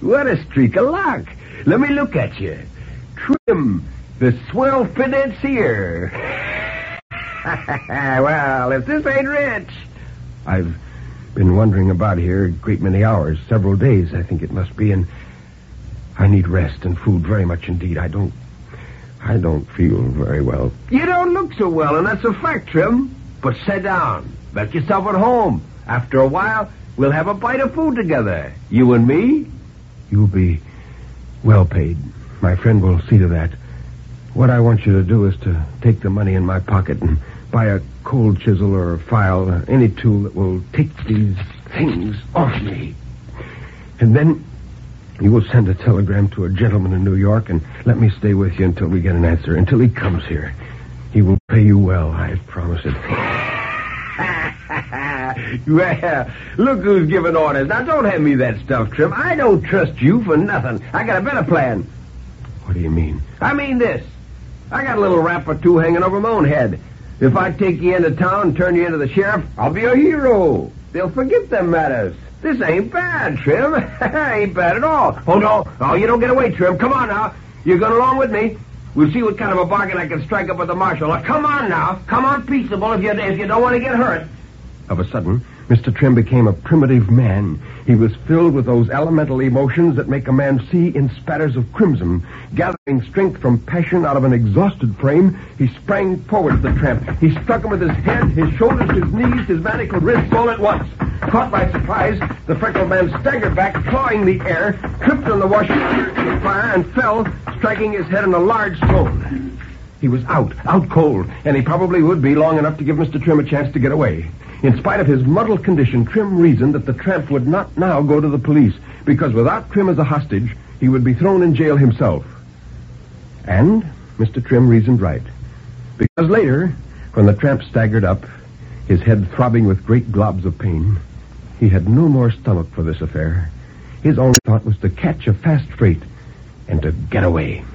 what a streak of luck. Let me look at you. Trim, the swell financier. Well, if this ain't rich. I've been wandering about here a great many hours, several days, I think it must be, and I need rest and food very much indeed. I don't feel very well. You don't look so well, and that's a fact, Trim. But sit down. Make yourself at home. After a while, we'll have a bite of food together. You and me. You'll be well paid. My friend will see to that. What I want you to do is to take the money in my pocket and buy a cold chisel or a file, any tool that will take these things off me. And then you will send a telegram to a gentleman in New York and let me stay with you until we get an answer, until he comes here. He will pay you well, I promise it. Well, look who's giving orders. Now, don't hand me that stuff, Trim. I don't trust you for nothing. I got a better plan. What do you mean? I mean this. I got a little rap or two hanging over my own head. If I take you into town and turn you into the sheriff, I'll be a hero. They'll forget them matters. This ain't bad, Trim. Ain't bad at all. Oh, no. Oh, you don't get away, Trim. Come on now. You're going along with me. We'll see what kind of a bargain I can strike up with the marshal. Now, come on now. Come on peaceable if you don't want to get hurt. Of a sudden, Mr. Trim became a primitive man. He was filled with those elemental emotions that make a man see in spatters of crimson. Gathering strength from passion out of an exhausted frame, he sprang forward to the tramp. He struck him with his head, his shoulders, his knees, his manacled wrists all at once. Caught by surprise, the freckled man staggered back, clawing the air, tripped on the washing fire, and fell, striking his head on a large stone. He was out cold, and he probably would be long enough to give Mr. Trim a chance to get away. In spite of his muddled condition, Trim reasoned that the tramp would not now go to the police, because without Trim as a hostage, he would be thrown in jail himself. And Mr. Trim reasoned right. Because later, when the tramp staggered up, his head throbbing with great globs of pain, he had no more stomach for this affair. His only thought was to catch a fast freight and to get away.